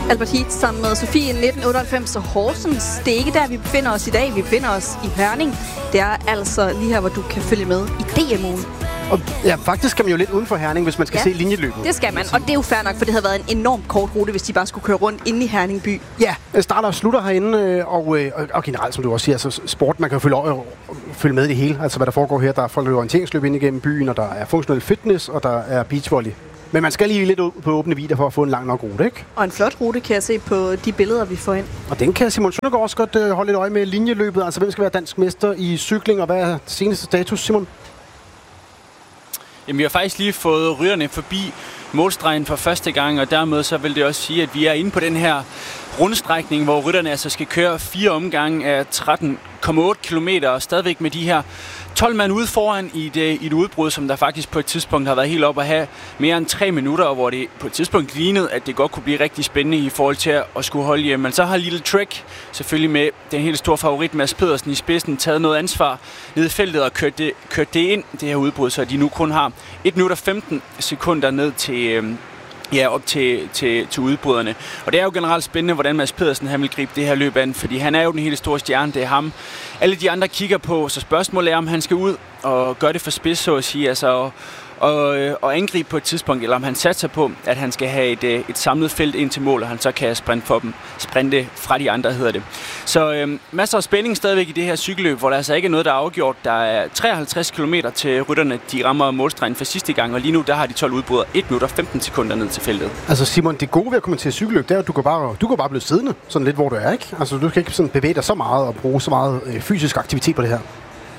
Albert Heat sammen med Sofie 1998 og Horsens. Det er ikke der, vi befinder os i dag. Vi befinder os i Herning. Det er altså lige her, hvor du kan følge med i DM-ugen. Og ja, faktisk skal man jo lidt uden for Herning, hvis man skal se linjeløbet. Det skal man, og det er jo fair nok, for det havde været en enormt kort rute, hvis de bare skulle køre rundt inde i Herning by. Ja, starter og slutter herinde, og generelt, som du også siger, altså sport, man kan jo følge med i det hele. Altså hvad der foregår her, der er folk, der løber orienteringsløb ind igennem byen, og der er funktionel fitness, og der er beachvolley. Men man skal lige lidt ud på åbne vidder for at få en lang nok rute, ikke? Og en flot rute kan jeg se på de billeder, vi får ind. Og den kan Simon Søndergaard også godt holde lidt øje med linjeløbet. Altså hvem skal være dansk mester i cykling, og hvad er seneste status, Simon? Jamen, vi har faktisk lige fået rytterne forbi målstregen for første gang, og dermed så vil det også sige, at vi er inde på den her rundstrækning, hvor rytterne altså skal køre 4 omgange af 13,8 kilometer, og stadigvæk med de her 12 mand ude foran i et udbrud, som der faktisk på et tidspunkt har været helt op at have mere end 3 minutter, og hvor det på et tidspunkt lignede, at det godt kunne blive rigtig spændende i forhold til at skulle holde hjem. Men så har Little Trek, selvfølgelig med den helt store favorit Mads Pedersen i spidsen, taget noget ansvar ned i feltet og kørt det ind, det her udbrud, så de nu kun har 1 minut og 15 sekunder ned til op til udbryderne. Og det er jo generelt spændende, hvordan Mads Pedersen han vil gribe det her løb an, fordi han er jo den helt store stjerne, det er ham. Alle de andre kigger på, så spørgsmålet er, om han skal ud og gøre det for spids, så at sige, altså og angribe på et tidspunkt, eller om han satser på, at han skal have et samlet felt ind til mål, og han så kan sprinte fra de andre, hedder det. Så masser af spænding stadigvæk i det her cykelløb, hvor der altså ikke er noget, der er afgjort. Der er 53 km til rytterne, de rammer målstregen for sidste gang, og lige nu der har de 12 udbrydere 1 minut og 15 sekunder ned til feltet. Altså Simon, det gode ved at kommentere cykelløb, det er, at du kan bare blive siddende, sådan lidt hvor du er, ikke? Altså du kan ikke sådan bevæge dig så meget og bruge så meget fysisk aktivitet på det her.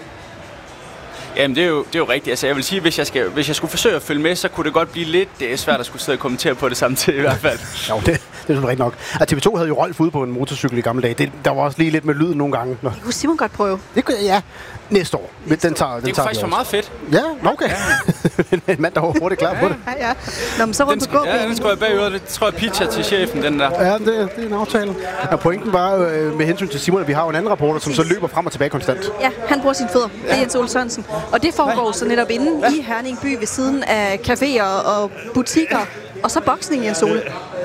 Jamen, det er jo rigtigt. Altså, jeg vil sige, hvis jeg skulle forsøge at følge med, så kunne det godt blive lidt svært at skulle sidde og kommentere på det samtidig i hvert fald. Jo, det er sådan rigtigt nok. Altså, TV2 havde jo Rolf ude på en motorcykel i gamle dage. Der var også lige lidt med lyd nogle gange. Det kunne Simon godt prøve. Det kunne ja. Næste år. Det er faktisk for meget fedt. Ja, okay. Ja. En mand, der var hurtigt klar på det. Ja. Nå, men så rundt på gåben. Ja, den tror jeg bagud. Det tror jeg pitcher til chefen, den der. Ja, det er en aftale. Og pointen var med hensyn til Simon, at vi har jo en anden reporter, som så løber frem og tilbage konstant. Ja, han bruger sine fødder. Det er Jens Ole Sørensen. Og det foregår så netop inde i Herning by ved siden af caféer og butikker. Og så boksning, Jens Ole.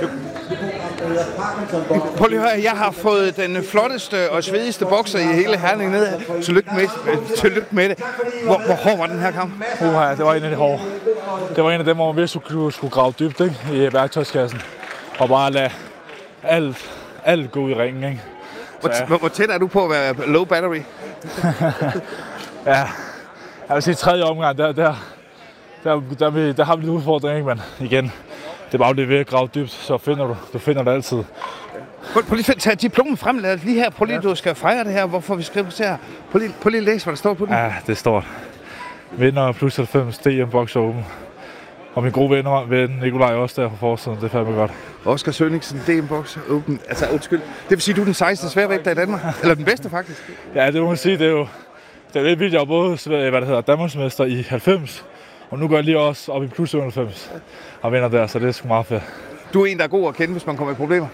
Prøv lige at høre, jeg har fået den flotteste og svedigste bokser i hele Herning ned. Tillykke med det. Hvor hård var den her kamp? Det var en af de hårde. Det var en af dem, hvor man virkelig skulle grave dybt, ikke? I værktøjskassen. Og bare lade alt gå ud i ringen, ikke? Hvor tæt er du på at være low battery? Ja, jeg vil sige, 3. omgang, der har vi lidt udfordring, ikke? Men igen, det er bare det ved at grave dybt, så du finder det altid. Prøv lige at tage diplomet frem, lad lige her. Prøv lige, du skal fejre det her, hvorfor vi skriver til her. Prøv lige at læse, hvad der står på den. Ja, det står vinder plus 90 DM Box Open. Og min gode ven Nikolaj også der på forsiden, det er fandme godt. Oscar Sønningsen, DM Box Open. Altså, undskyld. Det vil sige, du er den 16. sværvægter i Danmark? Eller den bedste, faktisk? Ja, det må man sige. Det er lidt vildt. Jeg var både Danmarksmester i 90, og nu går jeg lige også op i plus 90 og vinder der, så det er sgu meget fedt. Du er en, der er god at kende, hvis man kommer i problemer.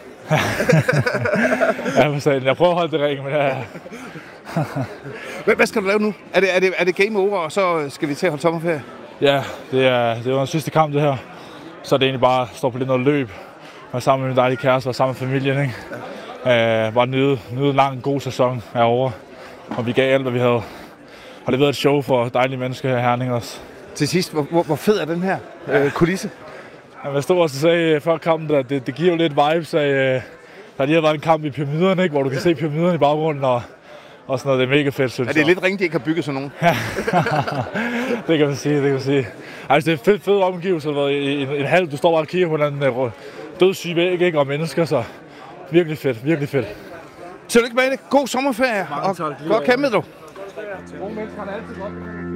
Ja, jeg prøver at holde det rent, men ja. Hvad skal du lave nu? Er det game over, og så skal vi til at holde sommerferie? Ja, det er den sidste kamp, det her. Så er det egentlig bare at stå på lidt noget løb. Være sammen med min dejlige kæreste og sammen med familien, ikke? Bare nyde en lang, god sæson herovre. Og vi gav alt, hvad vi havde. Og det været et show for dejlige mennesker her i Herning også. Til sidst, hvor fed er den her kulisse? Jeg stod også og sagde før kampen, at det giver jo lidt vibes af, der lige har været en kamp i pyramiderne, ikke? Hvor du kan se pyramiderne i baggrunden og sådan noget. Det er mega fedt, synes jeg. Er det lidt ringe, de ikke har bygget sådan nogen? Det kan man sige, Altså, det er fed omgivelse, en halv, du står bare og kigger på en dødssyg væg, ikke? Og mennesker, så virkelig fedt. Tillykke med det. God sommerferie, og godt kæmpet, du. Nogle mennesker er altid godt.